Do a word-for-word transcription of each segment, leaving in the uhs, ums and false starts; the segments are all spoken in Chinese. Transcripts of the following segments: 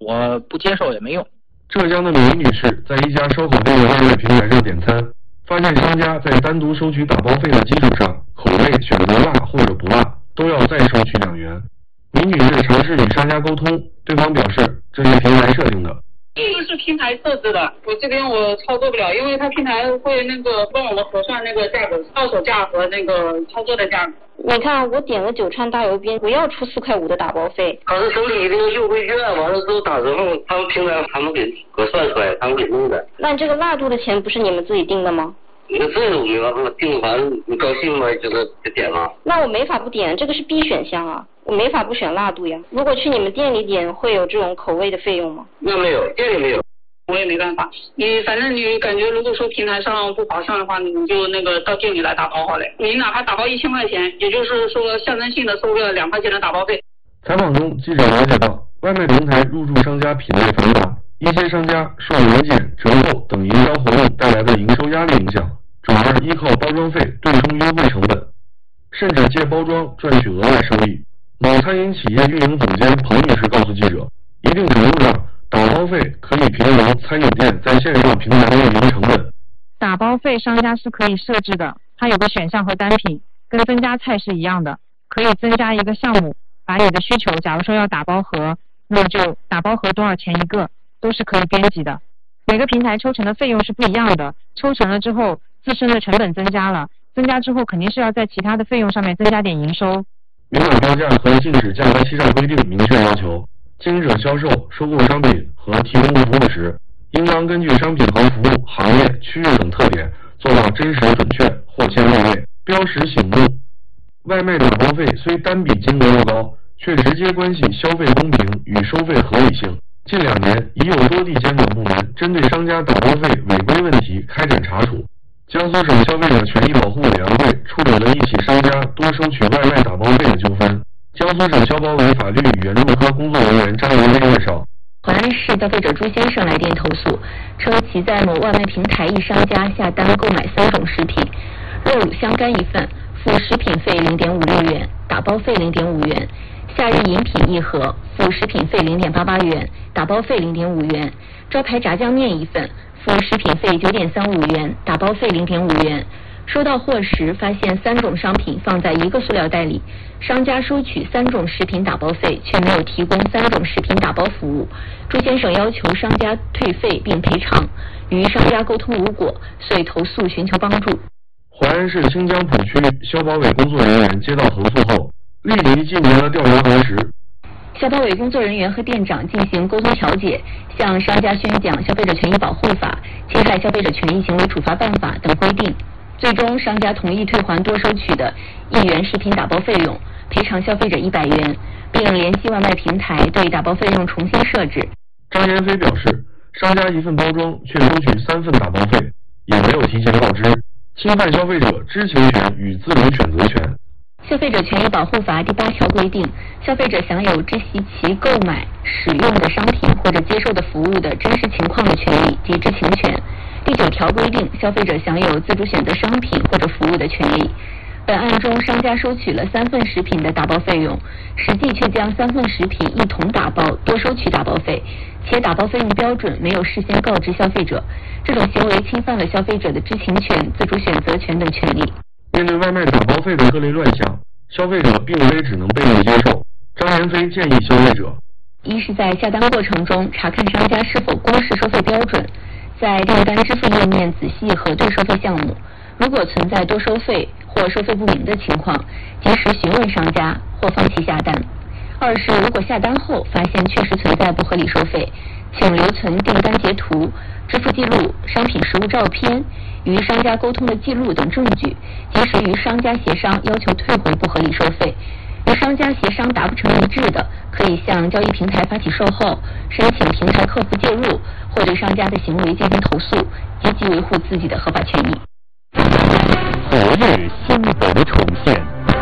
我不接受也没用。 浙江的李女士在一家烧烤店的外卖平台上点餐，发现商家在单独收取打包费的基础上，口味选择辣或者不辣，都要再收取两元。李女士尝试与商家沟通，对方表示这是平台设定的。 这个是平台设置的，我这边我操作不了，因为它平台会那个帮我们核算那个价格，到手价和那个操作的价格。 你看，我点了九串大油边，不要出四块五的打包费。 他是手里这个优惠券，完了之后打折后，他们平台他们给核算出来，他们给弄的。 那这个辣度的钱不是你们自己定的吗？ 你这我没办法定，反正你高兴吗？就是就点了。 那我没法不点，这个是 B 选项啊，我没法不选辣度呀。如果去你们店里点，会有这种口味的费用吗？ 那没有，店里没有。 我也没办法，你反正你感觉如果说平台上不划算的话，你就那个到店里来打包好了。你哪怕打包一千块钱，也就是说象征性的收个两块钱的打包费。 采访中，记者了解到，外卖平台入驻商家品类繁杂，一些商家受年检、折扣等营销活动带来的营收压力影响，转而依靠包装费对冲优惠成本，甚至借包装赚取额外收益。某餐饮企业运营总监彭女士告诉记者，一定程度上，打包费可以平衡餐饮店在线上平台的运营成本。 打包费商家是可以设置的，它有个选项和单品，跟增加菜是一样的，可以增加一个项目，把你的需求，假如说要打包盒，那么就打包盒多少钱一个，都是可以编辑的。每个平台抽成的费用是不一样的，抽成了之后，自身的成本增加了，增加之后肯定是要在其他的费用上面增加点营收。 明码标价和禁止价格欺诈规定明确要求，经营者销售、收购商品和提供服务时，应当根据商品和服务、行业、区域等特点，做到真实准确、货签到位、标识醒目。外卖打包费虽单笔金额不高，却直接关系消费公平与收费合理性。近两年，已有多地监管部门针对商家打包费违规问题开展查处。江苏省消费者权益保护委员会处理了一起商家多收取外卖打包费的纠纷。江苏省消保委法律与援助科工作人员张文威介绍， 淮安市消费者朱先生来电投诉，称其在某外卖平台一商家下单购买三种食品，热乳香干一份，付食品费零点五六元，打包费零点五元；夏日饮品一盒，付食品费零点八八元，打包费零点五元；招牌炸酱面一份，付食品费九点三五元，打包费零点五元。收到货时，发现三种商品放在一个塑料袋里，商家收取三种食品打包费，却没有提供三种食品打包服务。朱先生要求商家退费并赔偿，与商家沟通无果，遂投诉寻求帮助。 淮安市清江浦区消保委工作人员接到投诉后，立即进行了调查核实。 消保委工作人员和店长进行沟通调解，向商家宣讲《消费者权益保护法》《侵害消费者权益行为处罚办法》等规定。最终，商家同意退还多收取的一元食品打包费用，赔偿消费者一百元，并联系外卖平台对打包费用重新设置。 张延飞表示，商家一份包装却收取三份打包费，也没有提前告知，侵犯消费者知情权与自主选择权。 消费者权益保护法第八条规定，消费者享有知悉其购买、使用的商品或者接受的服务的真实情况的权利及知情权。第九条规定，消费者享有自主选择商品或者服务的权利。本案中，商家收取了三份食品的打包费用，实际却将三份食品一同打包，多收取打包费，且打包费用标准没有事先告知消费者，这种行为侵犯了消费者的知情权、自主选择权等权利。 面对外卖打包费的各类乱象，消费者并非只能被动接受。张延飞建议消费者： 一是在下单过程中查看商家是否公示收费标准，在订单支付页面仔细核对收费项目，如果存在多收费或收费不明的情况，及时询问商家或放弃下单。二是如果下单后发现确实存在不合理收费，请留存订单截图、支付记录、商品实物照片、与商家沟通的记录等证据，及时与商家协商要求退回不合理收费。与商家协商达不成一致的，可以向交易平台发起售后，申请平台客服介入，或对商家的行为进行投诉，积极维护自己的合法权益。 昨日新闻重现，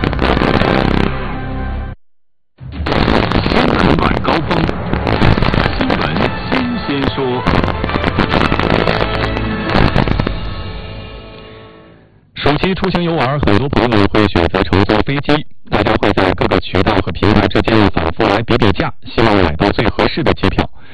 新闻晚高峰，新闻新鲜说。暑期出行游玩，很多朋友会选择乘坐飞机，大家会在各个渠道和平台之间反复来比比价，希望买到最合适的机票。